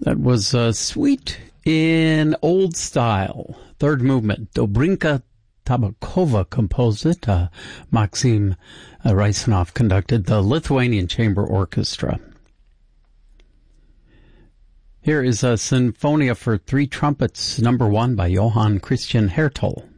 That was Suite in Old Style. Third movement. Dobrinka Tabakova composed it. Maxim Raisinov conducted the Lithuanian Chamber Orchestra. Here is a Sinfonia for Three Trumpets, number 1 by Johann Christian Hertel.